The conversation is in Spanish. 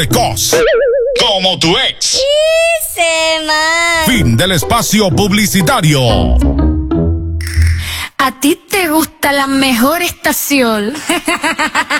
precoz como tu ex. Man. Fin del espacio publicitario. A ti te gusta la mejor estación.